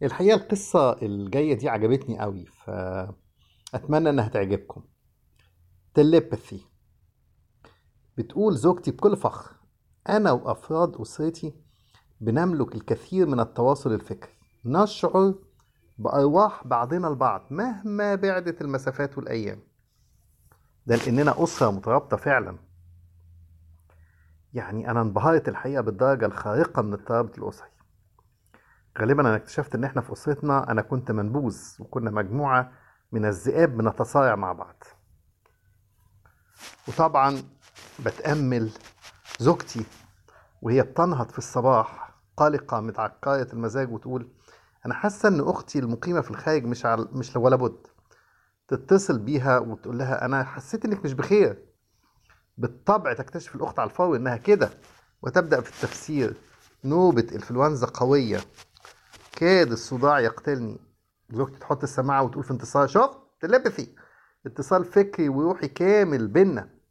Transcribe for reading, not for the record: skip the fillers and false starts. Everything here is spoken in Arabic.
الحقيقة القصة الجاية دي عجبتني قوي، فأتمنى إنها تعجبكم. تليباثي. بتقول زوجتي بكل فخر: أنا وأفراد أسرتي بنملك الكثير من التواصل الفكري، نشعر بأرواح بعضنا البعض مهما بعدت المسافات والأيام. ده لأننا أسرة مترابطة فعلا. يعني أنا انبهرت الحقيقة بالدرجة الخارقة من الترابط الأسري. غالبا أنا اكتشفت إن إحنا في أسرتنا أنا كنت منبوذ، وكنا مجموعة من الذئاب بنتصارع مع بعض. وطبعا بتأمل زوجتي وهي بتنهض في الصباح قلقة متعكرة المزاج وتقول: أنا حاسة إن أختي المقيمة في الخارج مش ولا بد. تتصل بيها وتقول لها: أنا حسيت إنك مش بخير. بالطبع تكتشف الأخت على الفور إنها كده، وتبدأ في التفسير: نوبة إنفلونزا قوية، كاد الصداع يقتلني. زوجتي تحط السماعة وتقول في انتصار: شفت؟ تلبثي، اتصال فكري وروحي كامل بينا.